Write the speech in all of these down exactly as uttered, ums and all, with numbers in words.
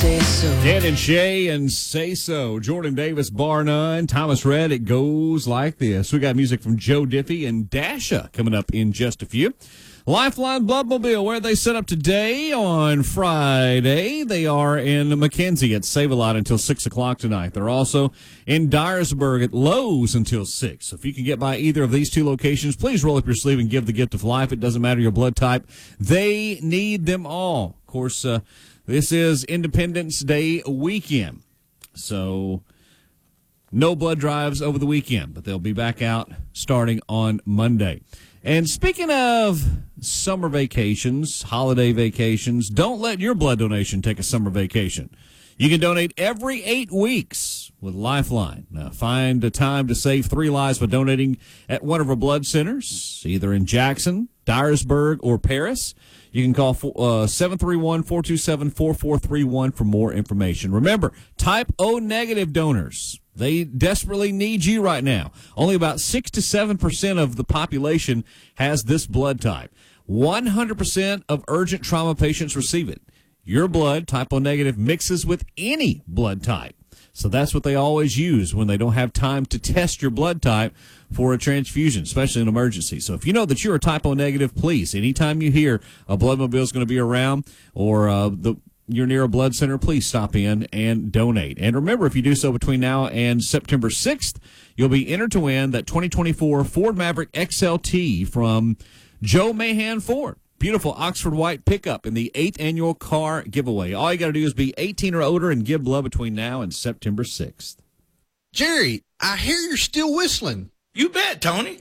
say so. Dan and Shay and Say So. Jordan Davis, bar none. Thomas Rhett, it goes like this. We got music from Joe Diffie and Dasha coming up in just a few. Lifeline Bloodmobile, where they set up today on Friday. They are in McKenzie at Save-A-Lot until six o'clock tonight. They're also in Dyersburg at Lowe's until six. So if you can get by either of these two locations, please roll up your sleeve and give the gift of life. It doesn't matter your blood type. They need them all. Of course, uh, this is Independence Day weekend. So no blood drives over the weekend, but they'll be back out starting on Monday. And speaking of summer vacations, holiday vacations, don't let your blood donation take a summer vacation. You can donate every eight weeks with Lifeline. Now, find a time to save three lives by donating at one of our blood centers, either in Jackson, Dyersburg, or Paris. You can call uh, seven three one, four two seven, four four three one for more information. Remember, type O negative donors, they desperately need you right now. Only about six to seven percent of the population has this blood type. one hundred percent of urgent trauma patients receive it. Your blood, type O negative, mixes with any blood type. So that's what they always use when they don't have time to test your blood type for a transfusion, especially in an emergency. So if you know that you're a type O negative, please, anytime you hear a Bloodmobile is going to be around or uh, the you're near a blood center, please stop in and donate. And remember, if you do so between now and September sixth, you'll be entered to win that twenty twenty-four Ford Maverick X L T from Joe Mahan Ford. Beautiful Oxford White pickup in the eighth annual car giveaway. All you got to do is be eighteen or older and give blood between now and September sixth. Jerry, I hear you're still whistling. You bet, Tony.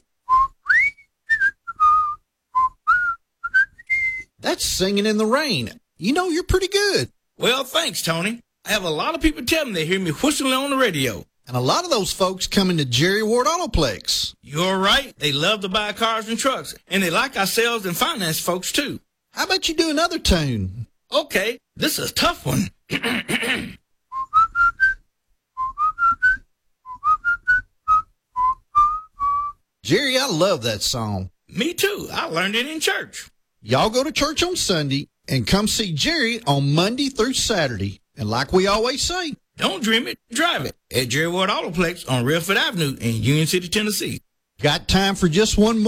That's singing in the rain. You know you're pretty good. Well, thanks, Tony. I have a lot of people tell me they hear me whistling on the radio. And a lot of those folks come into Jerry Ward Autoplex. You're right. They love to buy cars and trucks, and they like our sales and finance folks, too. How about you do another tune? Okay, this is a tough one. Jerry, I love that song. Me too. I learned it in church. Y'all go to church on Sunday and come see Jerry on Monday through Saturday. And like we always say, don't dream it, drive it at Jerry Ward Autoplex on Redford Avenue in Union City, Tennessee. Got time for just one more?